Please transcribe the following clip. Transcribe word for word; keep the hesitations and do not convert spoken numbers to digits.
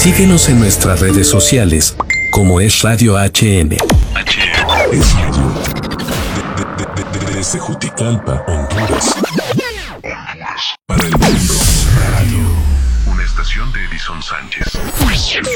Síguenos en nuestras redes sociales, como es Radio H M. H M. Es radio. De, de, de, de, desde Juticalpa, Honduras. Honduras. Para el mundo. Radio. Una estación de Edison Sánchez.